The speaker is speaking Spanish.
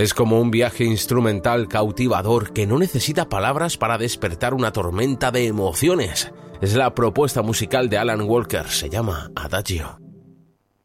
Es como un viaje instrumental cautivador que no necesita palabras para despertar una tormenta de emociones. Es la propuesta musical de Alan Walker, se llama Adagio.